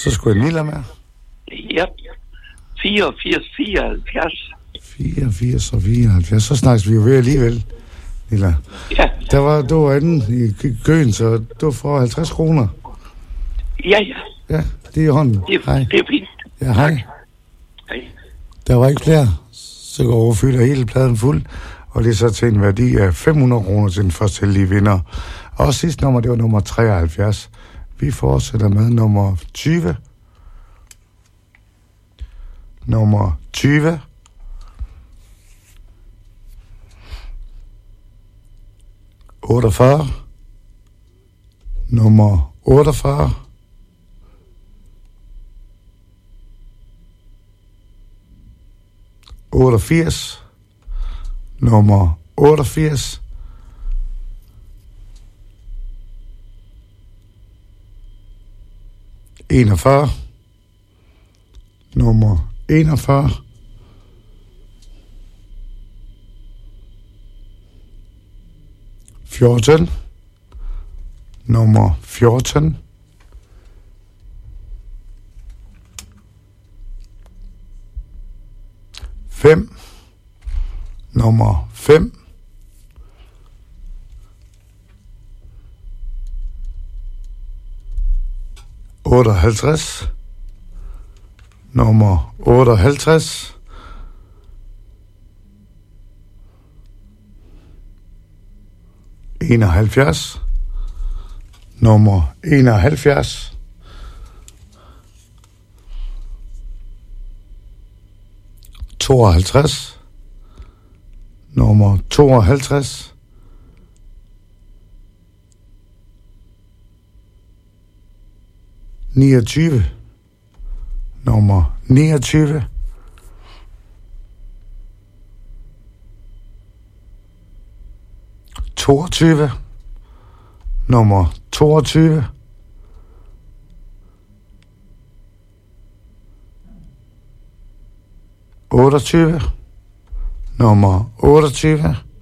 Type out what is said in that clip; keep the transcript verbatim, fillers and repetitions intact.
Så skulle jeg Nilla med. Ja. fireogfirs fireoghalvfjerds. fireogfirs og fireoghalvfjerds. Så snakkes vi jo ved alligevel, Nilla. Ja. Der var, du var inde i køen, så du får halvtreds kroner. Ja, ja. Ja, det er i hånden. Det, Hej. det er fint. Ja, hej. Hej. Der var ikke flere. Så går over fylder hele pladen fuld. Og det er så til en værdi af fem hundrede kroner til den første heldige vinder. Og sidste nummer, det var nummer treoghalvfjerds. Vi fortsætter med nummer tyve. Nummer tyve. otteogfyrre. Nummer otteogfyrre. otteogfirs. Nummer otteogfirs. enogfyrre. Nummer enogfyrre. fjorten. Nummer fjorten. fem. Nummer fem. otteoghalvtreds. Nummer otteoghalvtreds. enoghalvfjerds. Nummer enoghalvfjerds. tooghalvtreds. Nummer tooghalvtreds. niogtyve. Nummer niogtyve. toogtyve. Nummer toogtyve. otteogtyve. Nummer otteogtyve.